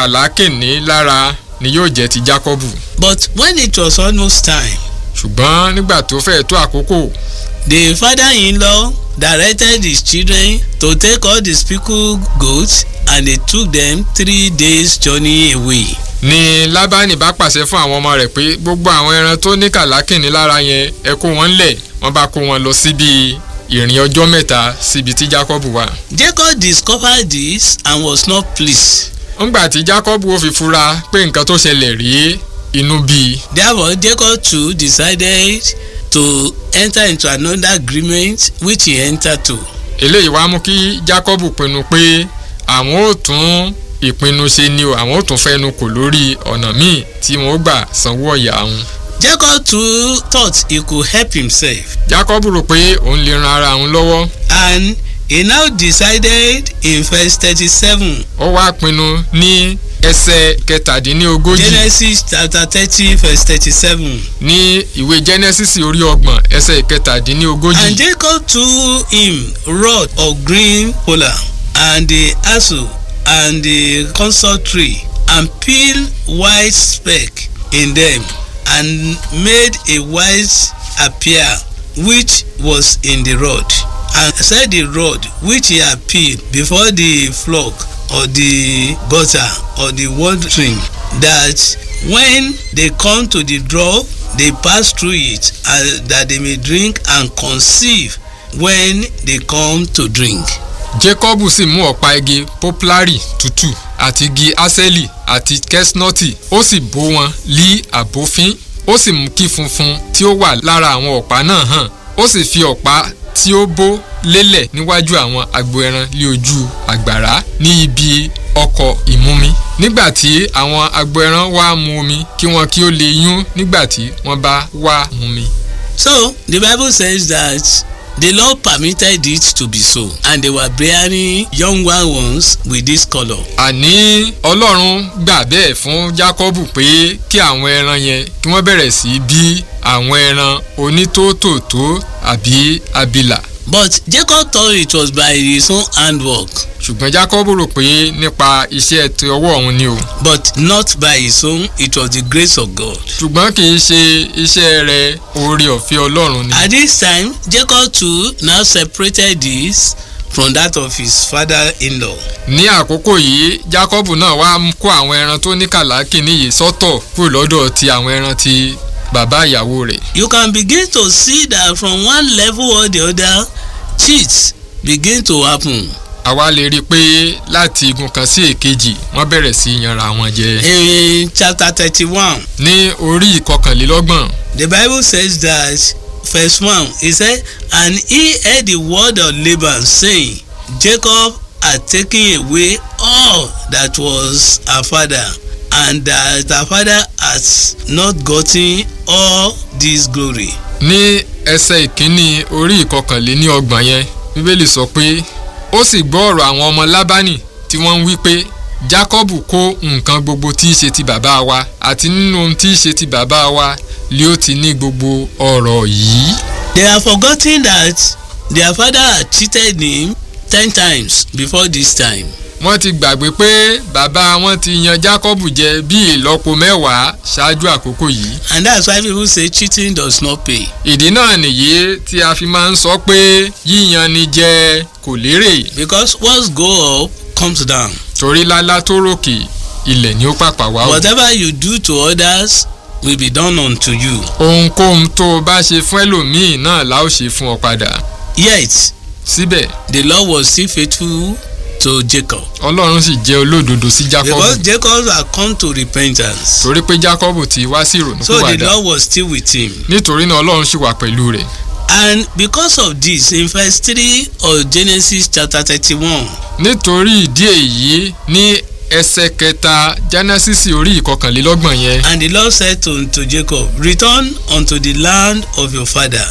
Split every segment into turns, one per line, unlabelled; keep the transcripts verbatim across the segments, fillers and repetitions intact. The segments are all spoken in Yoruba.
kàlákìnní lára ni yóò jẹ́ ti Jákọ́bù.
But when it was almost time,
ṣùgbọ́n nígbà tó fẹ́ tó àkókò,
the father-in-law directed his children to take all the speckled goats, and they took them three days journey away.
ni Lábánì bá pàṣẹ fún àwọn ọmọ rẹ̀ pé gbogbo àwọn ẹran tó ní kàlákìnní lára yẹn ẹ kó wọn lẹ̀. Wọ́n bá kó wọn lọ síbi ìrìn ọjọ́ mẹ́ta síbi tí Jákọ́bù wà.
Jacob discovered this and was not pleased.
ńgbà tí Jákọ́bù ó fi fura pé nǹkan tó ṣẹlẹ̀ rí, inú bí.
Therefore, Jacob too decided to enter into another agreement which he entered to.
eléyìí wá mú kí Jákọ́bù pinnu pé àwọn ò tún ìpinnu ṣe ni o, àwọn ò tún fẹnu kò lórí ọ̀nà míì tí wọ́n ó gbà sanwó ọ̀yà àwọn.
Jacob too thought he could help himself.
Jákọ́bù rò pé òun lè ran ara òun lọ́wọ́.
And he now decided in verse thirty-seven.
ó wá pinnu ní ẹsẹ̀ kẹtàdínlógójì.
Genesis chapter thirty verse thirty-seven.
ní ìwé Genesis orí ọgbọ̀n ẹsẹ̀ kẹtàdínlógójì.
And Jacob took him rod of green polar and the hazel and the consort tree and peeled white speck in them and made a white appear which was in the rod, and set the rod which he had peeled before the flock or the gutter or the watering, that when they come to the drop they pass through it, and that they may drink and conceive when they come to drink.
Jákọ́bù sì mú ọ̀pá igi poplari tútù àti igi asẹ́lì àti kẹ́sínọ́tì, ó sì bó wọn lí àbófín, ó sì mú kí funfun tí ó wà lára àwọn ọ̀pá náà hàn, ó sì fi ọ̀pá tí ó bó lélẹ̀ níwájú àwọn agbo ẹran lé ojú àgbàrá ní ibi ọkọ̀ ìmumi. nígbà tí àwọn agbo ẹran wá mu omi kí wọn kí ó lè yún nígbà tí wọ́n bá wá mumi.
So the Bible says that the Lord permitted it to be so, and they were bearing young ones with this color.
àní Ọlọ́run gbà bẹ́ẹ̀ fún Jákọ́bù pé kí àwọn ẹran yẹn kí wọ́n bẹ̀rẹ̀ sí bí àwọn ẹran onítòótòtó àbí abilà.
But Jacob thought it was by his own handwork.
ṣùgbọ́n Jákọ́bù rò pé nípa iṣẹ́ ti ọwọ́ òun ni o.
But not by his own, it was the grace of God.
ṣùgbọ́n kì í ṣe iṣẹ́ rẹ̀, oore ọ̀fẹ́ Ọlọ́run ni.
At this time, Jacob too now separated this from that of his father-in-law.
ní àkókò yìí Jákọ́bù náà wá kó àwọn ẹran tó ní kàlákìnní yìí sọ́tọ̀ kúrò lọ́dọ̀ ti àwọn ẹran ti bàbá ìyàwó rẹ̀.
You can begin to see that from one level or the other, cheats begin to happen.
àwa lè rí i pé láti igun kan sí èkejì wọ́n bẹ̀rẹ̀ sí yanra wọn jẹ.
In chapter thirty-one,
ní orí ìkọkànlélọ́gbọ̀n.
the Bible says that verse one, it said, and he heard the word of Laban saying, Jacob had taken away all that was our father, and that our father has not gotten all this glory.
ní ẹsẹ̀ ìkíní orí ìkọkànléní ọgbọ̀n yẹn Bíbélì sọ pé ó sì gbọ́ ọ̀rọ̀ àwọn ọmọ Lábánì tí wọ́n ń wí pé Jákọ́bù kó nǹkan gbogbo tí í ṣe ti bàbá wa, àti nínú ohun tí í ṣe ti bàbá wa lé ó ti ní gbogbo ọ̀rọ̀ yìí.
They have forgotten that their father had cheated him ten times before this time.
wọ́n ti gbàgbé pé bàbá wọn ti yan Jákọ́bù jẹ bí ìlọ́po mẹ́wàá ṣáájú àkókò yìí.
And that's why people say cheating does not pay.
ìdí náà nìyí tí a fi máa ń sọ pé yíyan ni jẹ kò lérè.
Because what go up comes down.
torí lálá tó ròkè ilẹ̀ ni ó pàpà wá o.
Whatever you do to others will be done unto you.
ohunkóhun tó o bá ṣe fún ẹlòmíì náà la ó ṣe fún ọ padà.
Yet
síbẹ̀
the Lord was still faithful to Jacob.
Ọlọ́run sì jẹ́ olódodo sí Jákọ́bù.
Because Jacob had come to repentance.
torí pé Jákọ́bù ti wá sí ìrònúpìwàdà.
So the Lord was still with him.
nítorí náà Ọlọ́run sì wà pẹ̀lú rẹ̀.
And because of this, in verse three of Genesis chapter thirty-one.
nítorí ìdí èyí ní ẹsẹ̀ kẹta Genesis orí ìkọkànlélọ́gbọ̀n yẹn.
And the Lord said to, to Jacob, return unto the land of your father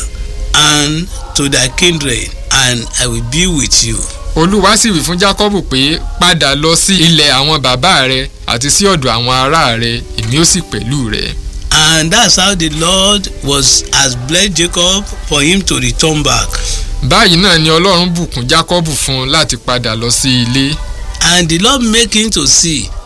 and to thy kindred, and I will be with you.
Olúwa sì wí fún Jákọ́bù pé padà lọ sí ilẹ̀ àwọn bàbá rẹ àti sí ọ̀dọ̀ àwọn ará rẹ, èmi ó sì pẹ̀lú rẹ.
And that's how the Lord was has blessed Jacob for him to return back.
báyìí náà ni Ọlọ́run bùkún Jákọ́bù fún un láti padà lọ sí ilé.
And the Lord make him to see